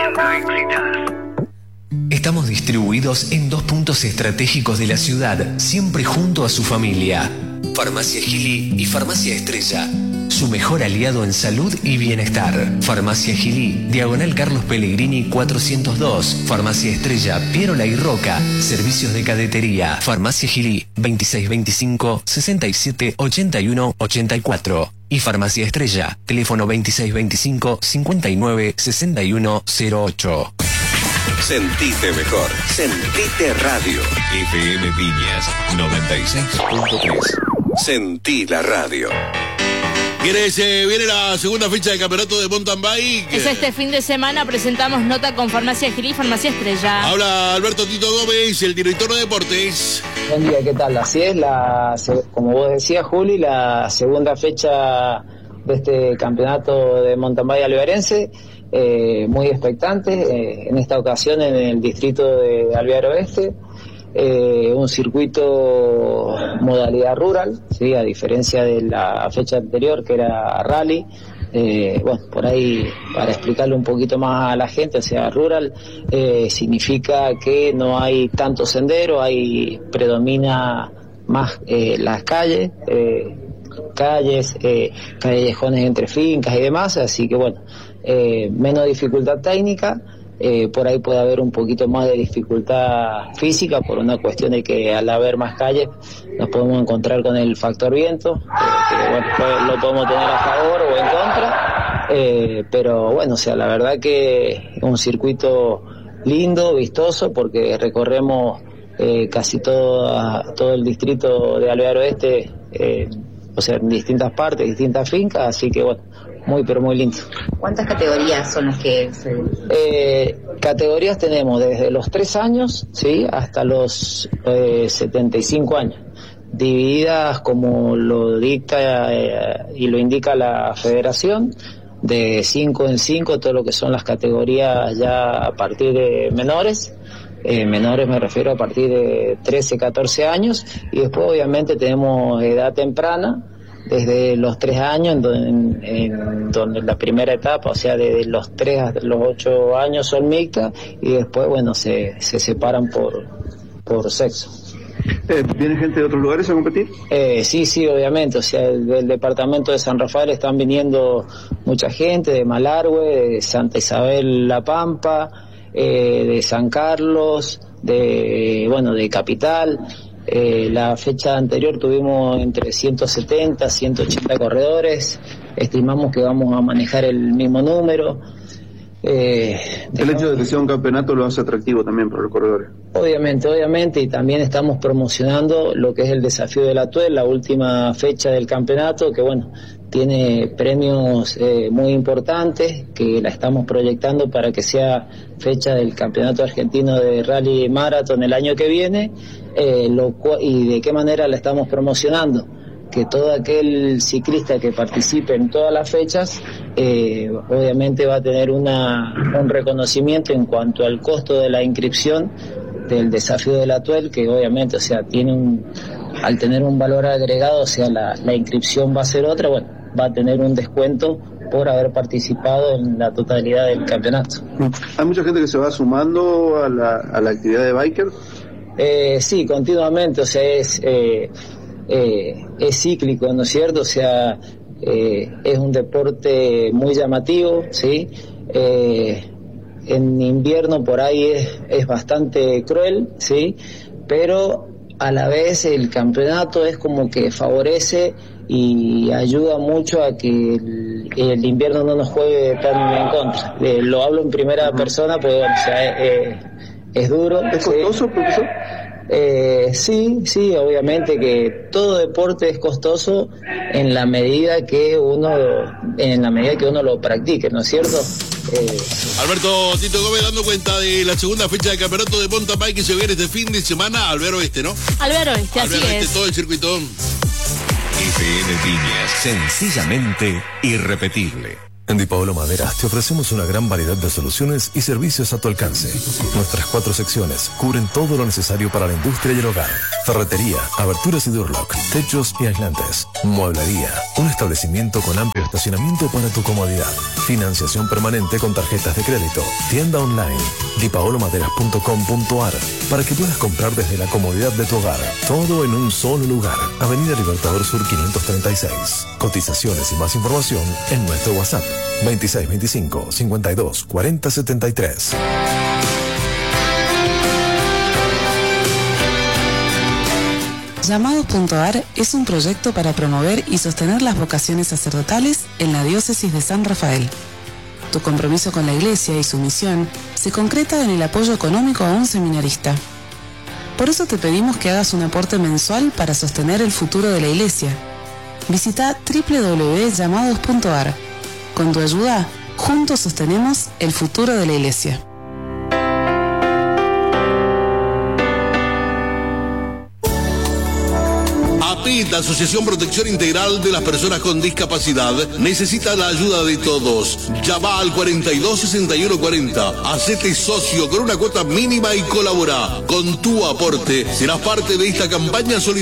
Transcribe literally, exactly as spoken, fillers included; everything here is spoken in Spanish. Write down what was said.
Estamos distribuidos en dos puntos estratégicos de la ciudad, siempre junto a su familia. Farmacia Gili y Farmacia Estrella, su mejor aliado en salud y bienestar. Farmacia Gili, Diagonal Carlos Pellegrini cuatrocientos dos. Farmacia Estrella, Pierola y Roca, servicios de cadetería. Farmacia Gili, veintiséis veinticinco, sesenta y siete, ochenta y uno, ochenta y cuatro. Y Farmacia Estrella, teléfono veintiséis veinticinco, cincuenta y nueve, sesenta y uno, cero ocho. Sentite mejor. Sentite Radio. F M Viñas noventa y seis punto tres. Sentí la radio. ¿Quieres? Eh, viene la segunda fecha del campeonato de mountain bike. Es este fin de semana, presentamos nota con Farmacia Gili y Farmacia Estrella. Habla Alberto Tito Gómez, el director de deportes. Buen día, ¿qué tal? Así es, la, como vos decías, Juli, la segunda fecha de este campeonato de mountain bike alvearense. Eh, muy expectante, eh, en esta ocasión en el distrito de Alvear Oeste, eh, un circuito modalidad rural, ¿sí? A diferencia de la fecha anterior que era rally. Eh, bueno, por ahí para explicarle un poquito más a la gente, o sea, rural eh, significa que no hay tanto sendero, hay predomina más eh, las calles, eh, calles, eh, callejones entre fincas y demás, así que bueno, eh, menos dificultad técnica. Eh, por ahí puede haber un poquito más de dificultad física por una cuestión de que al haber más calles nos podemos encontrar con el factor viento, eh, que bueno, pues, lo podemos tener a favor o en contra, eh, pero bueno, o sea, la verdad que es un circuito lindo, vistoso, porque recorremos eh, casi todo, todo el distrito de Alvear Oeste, eh, o sea, en distintas partes, distintas fincas, así que bueno, muy pero muy lindo. ¿Cuántas categorías son las que se...? Eh, categorías tenemos desde los tres años, ¿sí?, hasta los eh, setenta y cinco años, divididas como lo dicta eh, y lo indica la federación, de cinco en cinco, todo lo que son las categorías ya a partir de menores. Eh, menores me refiero a partir de trece, catorce años, y después obviamente tenemos edad temprana, desde los tres años, en donde, en, en donde la primera etapa, o sea, desde los tres hasta los ocho años son mixtas, y después, bueno, se, se separan por, por sexo. Eh, ¿Viene gente de otros lugares a competir? Eh, sí, sí, obviamente, o sea, el, del departamento de San Rafael están viniendo mucha gente, de Malargüe, de Santa Isabel La Pampa, eh, de San Carlos, de, bueno, de Capital. Eh, la fecha anterior tuvimos entre ciento setenta, ciento ochenta corredores, estimamos que vamos a manejar el mismo número. Eh, el hecho de que sea un campeonato lo hace atractivo también para los corredores. Obviamente, obviamente, y también estamos promocionando lo que es el desafío de la Tuel, la última fecha del campeonato, que bueno, tiene premios eh, muy importantes, que la estamos proyectando para que sea fecha del Campeonato Argentino de Rally Marathon el año que viene, eh, lo cual, y de qué manera la estamos promocionando, que todo aquel ciclista que participe en todas las fechas, eh, obviamente va a tener una, un reconocimiento en cuanto al costo de la inscripción del desafío de la Tuel, que obviamente, o sea, tiene un, al tener un valor agregado, o sea, la, la inscripción va a ser otra, bueno, va a tener un descuento por haber participado en la totalidad del campeonato. ¿Hay mucha gente que se va sumando a la, a la actividad de biker? Eh, sí, continuamente, o sea, es, eh, eh, es cíclico, ¿no es cierto? O sea, eh, es un deporte muy llamativo, ¿sí? Eh, en invierno por ahí es, es bastante cruel, ¿sí? Pero a la vez el campeonato es como que favorece y ayuda mucho a que el, el invierno no nos juegue tan en contra. Eh, lo hablo en primera persona, porque bueno, o sea, eh, es duro. ¿Es costoso, ¿sí? profesor? Eh, sí, sí, obviamente que todo deporte es costoso en la medida que uno, en la medida que uno lo practique, ¿no es cierto? Eh, Alberto Tito Gómez dando cuenta de la segunda fecha del campeonato de mountain bike que se viene este fin de semana, Alvear Oeste, ¿no? Alvear Oeste, así Alvear Oeste, es. todo el circuito. F M Viñas, sencillamente irrepetible. En Di Paolo Maderas te ofrecemos una gran variedad de soluciones y servicios a tu alcance. Nuestras cuatro secciones cubren todo lo necesario para la industria y el hogar. Ferretería, aberturas y Durlock, techos y aislantes, mueblería, un establecimiento con amplio estacionamiento para tu comodidad. Financiación permanente con tarjetas de crédito. Tienda online di paolo maderas punto com punto ar para que puedas comprar desde la comodidad de tu hogar. Todo en un solo lugar. Avenida Libertador Sur quinientos treinta y seis. Cotizaciones y más información en nuestro WhatsApp veintiséis veinticinco cincuenta y dos cuarenta setenta y tres. Llamados punto ar es un proyecto para promover y sostener las vocaciones sacerdotales en la diócesis de San Rafael. Tu compromiso con la Iglesia y su misión se concreta en el apoyo económico a un seminarista. Por eso te pedimos que hagas un aporte mensual para sostener el futuro de la Iglesia. Visita doble u doble u doble u punto llamados punto ar. Con tu ayuda, juntos sostenemos el futuro de la Iglesia. APIT, Asociación Protección Integral de las Personas con Discapacidad, necesita la ayuda de todos. Llama al cuarenta y dos sesenta y uno cuarenta. Hacete socio con una cuota mínima y colabora. Con tu aporte serás parte de esta campaña solidaria